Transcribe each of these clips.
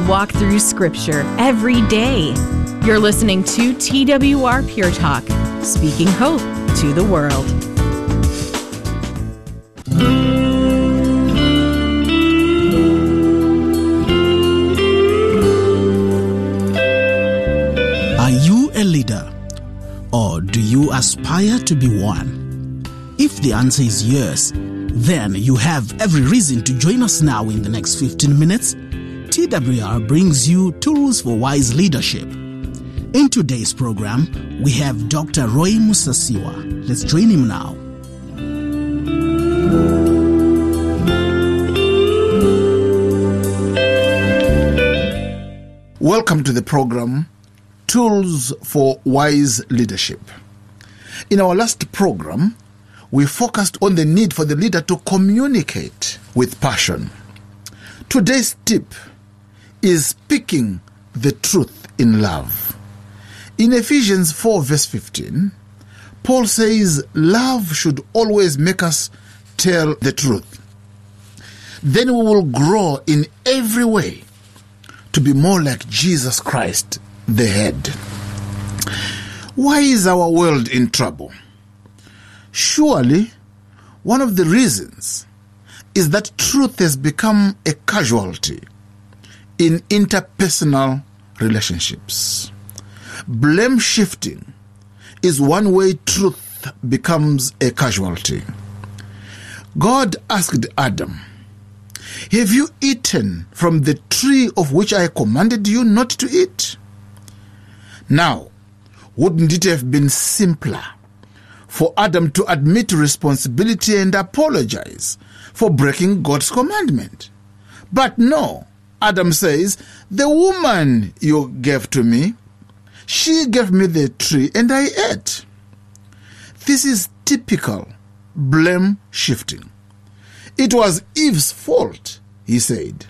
walk through Scripture every day. You're listening to TWR Pure Talk, speaking hope to the world. Are you a leader, or do you aspire to be one? If the answer is yes, then you have every reason to join us now in the next 15 minutes. TWR brings you Tools for Wise Leadership. In today's program, we have Dr. Roy Musasiwa. Let's join him now. Welcome to the program, Tools for Wise Leadership. In our last program, we focused on the need for the leader to communicate with passion. Today's tip is speaking the truth in love. In Ephesians 4 verse 15, Paul says, love should always make us tell the truth. Then we will grow in every way to be more like Jesus Christ, the head. Why is our world in trouble? Surely, one of the reasons is that truth has become a casualty in interpersonal relationships. Blame shifting is one way truth becomes a casualty. God asked Adam, have you eaten from the tree of which I commanded you not to eat? Now, wouldn't it have been simpler for Adam to admit responsibility and apologize for breaking God's commandment? But no, Adam says, the woman you gave to me, she gave me the tree and I ate. This is typical blame shifting. It was Eve's fault, he said.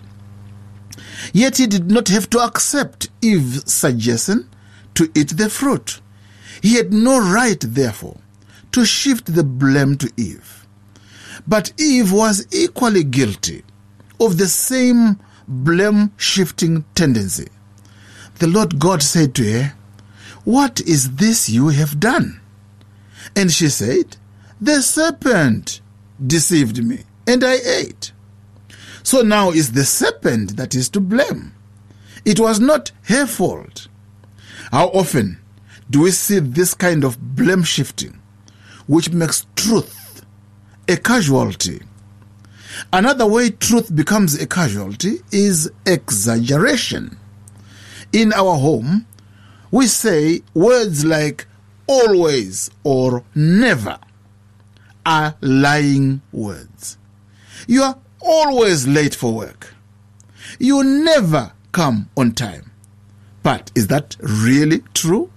Yet he did not have to accept Eve's suggestion to eat the fruit. He had no right, therefore, to shift the blame to Eve. But Eve was equally guilty of the same blame-shifting tendency. The Lord God said to her, what is this you have done? And she said, the serpent deceived me, and I ate. So now it's the serpent that is to blame. It was not her fault. How often do we see this kind of blame-shifting, which makes truth a casualty? Another way truth becomes a casualty is exaggeration. In our home, we say words like always or never are lying words. You are always late for work. You never come on time. But is that really true?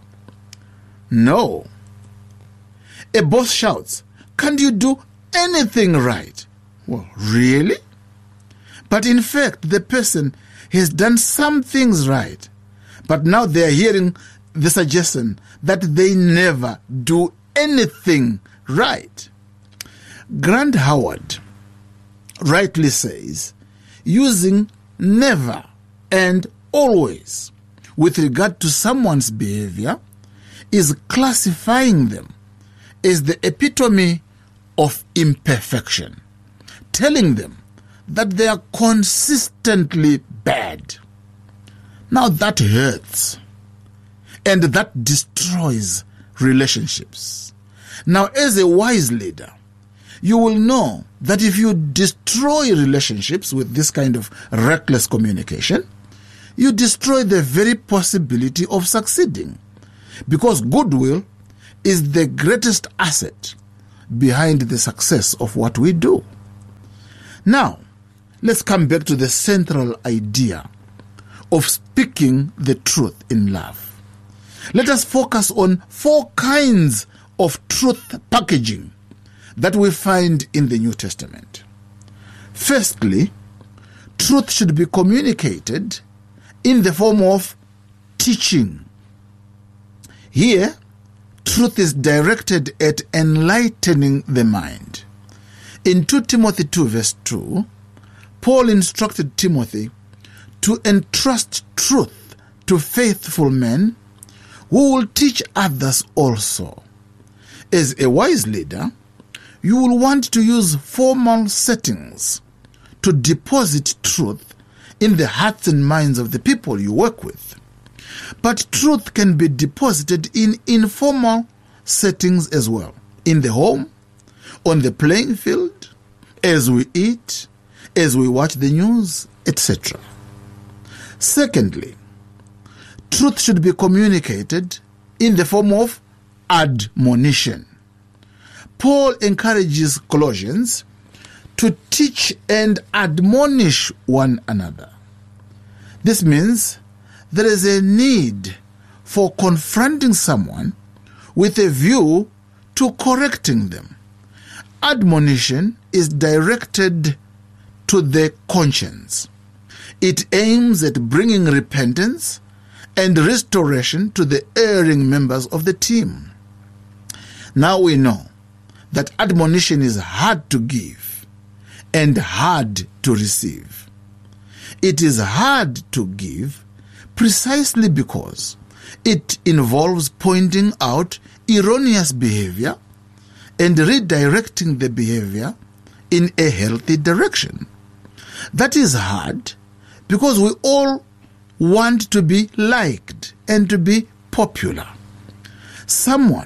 No. A boss shouts, can't you do anything right? Well, really? But in fact, the person has done some things right. But now they are hearing the suggestion that they never do anything right. Grant Howard rightly says, using never and always with regard to someone's behavior is classifying them as the epitome of imperfection, telling them that they are consistently bad. Now that hurts, and that destroys relationships. Now, as a wise leader, you will know that if you destroy relationships with this kind of reckless communication, you destroy the very possibility of succeeding, because goodwill is the greatest asset behind the success of what we do. Now, let's come back to the central idea of speaking the truth in love. Let us focus on 4 kinds of truth packaging that we find in the New Testament. Firstly, truth should be communicated in the form of teaching. Here, truth is directed at enlightening the mind. In 2 Timothy 2 verse 2, Paul instructed Timothy to entrust truth to faithful men who will teach others also. As a wise leader, you will want to use formal settings to deposit truth in the hearts and minds of the people you work with. But truth can be deposited in informal settings as well, in the home, on the playing field, as we eat, as we watch the news, etc. Secondly, truth should be communicated in the form of admonition. Paul encourages Colossians to teach and admonish one another. This means there is a need for confronting someone with a view to correcting them. Admonition is directed to the conscience. It aims at bringing repentance and restoration to the erring members of the team. Now we know that admonition is hard to give and hard to receive. It is hard to give precisely because it involves pointing out erroneous behavior and redirecting the behavior in a healthy direction. That is hard because we all want to be liked and to be popular. Somehow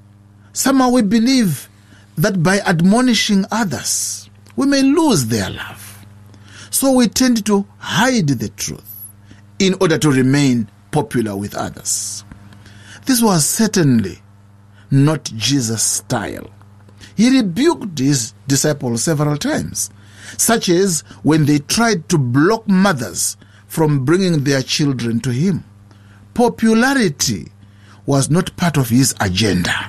we believe that by admonishing others, we may lose their love. So we tend to hide the truth in order to remain popular with others. This was certainly not Jesus' style. He rebuked his disciples several times, such as when they tried to block mothers from bringing their children to him. Popularity was not part of his agenda.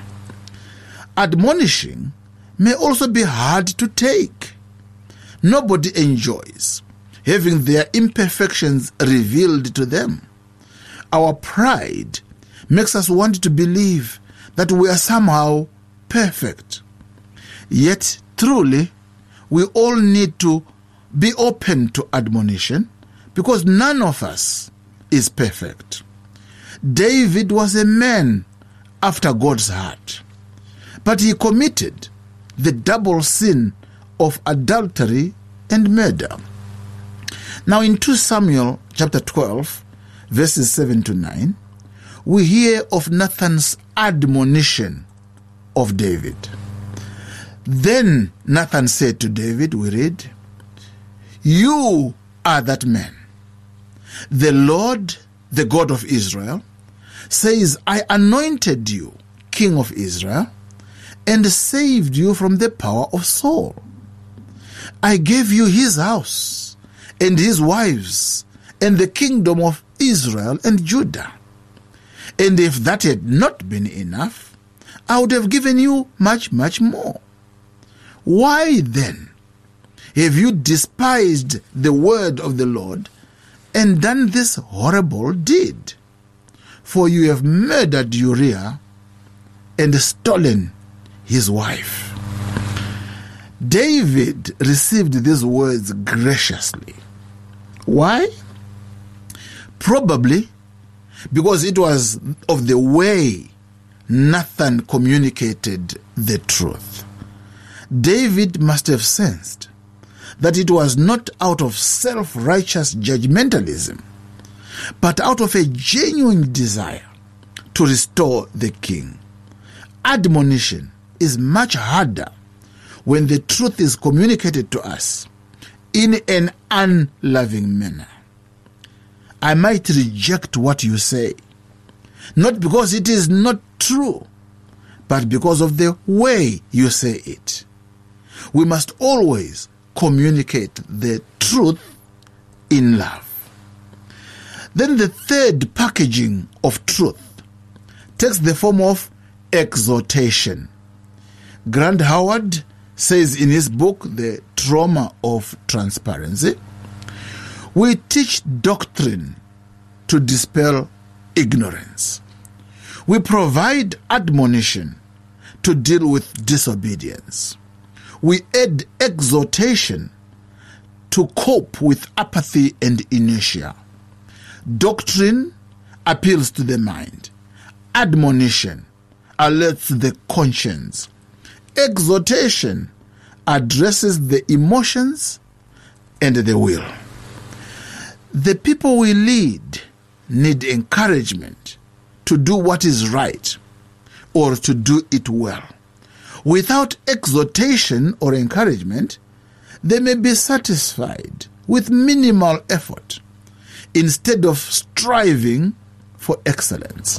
Admonishing may also be hard to take. Nobody enjoys having their imperfections revealed to them. Our pride makes us want to believe that we are somehow perfect. Yet, truly, we all need to be open to admonition because none of us is perfect. David was a man after God's heart, but he committed the double sin of adultery and murder. Now in 2 Samuel chapter 12, verses 7 to 9, we hear of Nathan's admonition of David. Then Nathan said to David, we read, "You are that man. The Lord, the God of Israel, says, I anointed you king of Israel and saved you from the power of Saul. I gave you his house and his wives and the kingdom of Israel and Judah. And if that had not been enough, I would have given you much, much more. Why then have you despised the word of the Lord and done this horrible deed? For you have murdered Uriah and stolen his wife." David received these words graciously. Why? Probably because it was of the way Nathan communicated the truth. David must have sensed that it was not out of self-righteous judgmentalism, but out of a genuine desire to restore the king. Admonition is much harder when the truth is communicated to us in an unloving manner. I might reject what you say, not because it is not true, but because of the way you say it. We must always communicate the truth in love. Then the third packaging of truth takes the form of exhortation. Grant Howard says in his book, The Trauma of Transparency, we teach doctrine to dispel ignorance. We provide admonition to deal with disobedience. We add exhortation to cope with apathy and inertia. Doctrine appeals to the mind. Admonition alerts the conscience. Exhortation addresses the emotions and the will. The people we lead need encouragement to do what is right or to do it well. Without exhortation or encouragement, they may be satisfied with minimal effort instead of striving for excellence.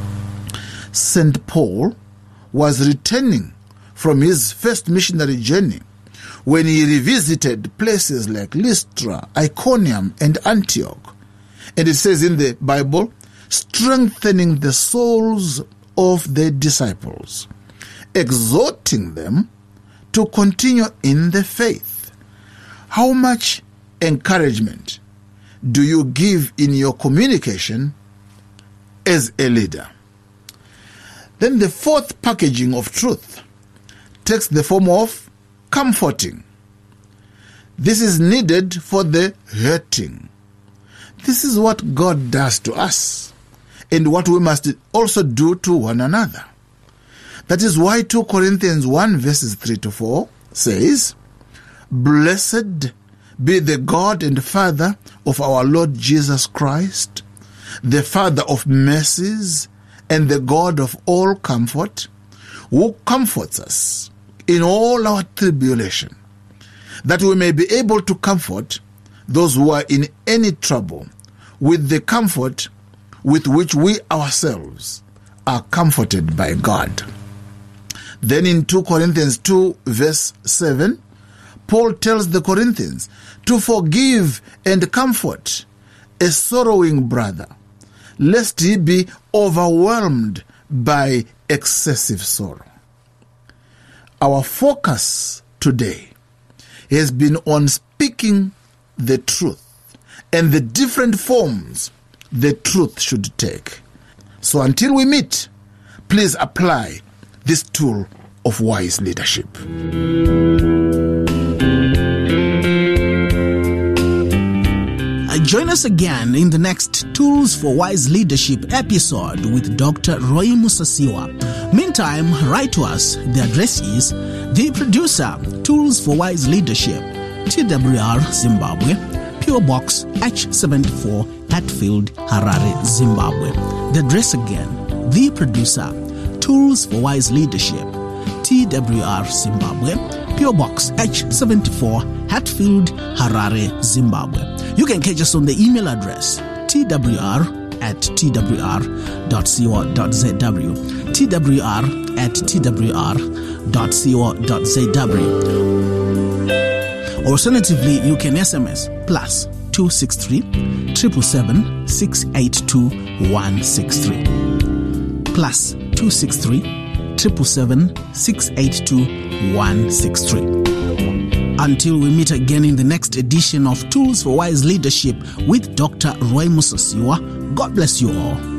St. Paul was returning from his first missionary journey when he revisited places like Lystra, Iconium, and Antioch. And it says in the Bible, strengthening the souls of the disciples, exhorting them to continue in the faith. How much encouragement do you give in your communication as a leader? Then the fourth packaging of truth takes the form of comforting. This is needed for the hurting. This is what God does to us and what we must also do to one another. That is why 2 Corinthians 1 verses 3-4 says, "Blessed be the God and Father of our Lord Jesus Christ, the Father of mercies and the God of all comfort, who comforts us in all our tribulation, that we may be able to comfort those who are in any trouble with the comfort with which we ourselves are comforted by God." Then in 2 Corinthians 2 verse 7, Paul tells the Corinthians to forgive and comfort a sorrowing brother, lest he be overwhelmed by excessive sorrow. Our focus today has been on speaking the truth and the different forms the truth should take. So until we meet, please apply this tool of wise leadership. Join us again in the next Tools for Wise Leadership episode with Dr. Roy Musasiwa. Meantime, write to us. The address is The Producer, Tools for Wise Leadership, TWR, Zimbabwe, PO Box H74, Hatfield, Harare, Zimbabwe. The address again, The Producer, Tools for Wise Leadership, TWR, Zimbabwe, PO Box H74, Hatfield, Harare, Zimbabwe. You can catch us on the email address twr@twr.co.zw, twr@twr.co.zw. Alternatively, you can SMS +263 777 682 163 +263 777 682 163. Until we meet again in the next edition of Tools for Wise Leadership with Dr. Roy Musasiwa, God bless you all.